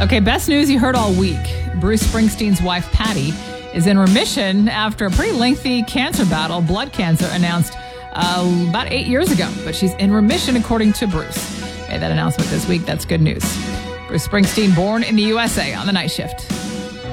Okay, best news you heard all week. Bruce Springsteen's wife, Patty, is in remission after a pretty lengthy cancer battle, blood cancer, announced about 8 years ago. But she's in remission, according to Bruce. Made that announcement this week. That's good news. Bruce Springsteen, born in the USA on The Night Shift.